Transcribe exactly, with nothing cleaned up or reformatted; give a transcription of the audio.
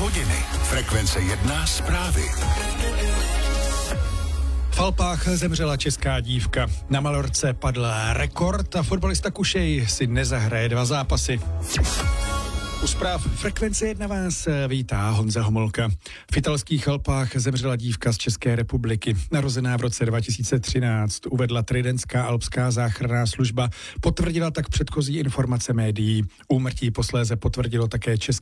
hodiny. Frekvence jedna zprávy. V Alpách zemřela česká dívka. Na Malorce padl rekord a fotbalista Kušej si nezahraje dva zápasy. U zpráv Frekvence jedna vás vítá Honza Homolka. V italských Alpách zemřela dívka z České republiky. Narozená v roce dva tisíce třináct, uvedla Tridentská alpská záchranná služba. Potvrdila tak předchozí informace médií. Úmrtí posléze potvrdilo také české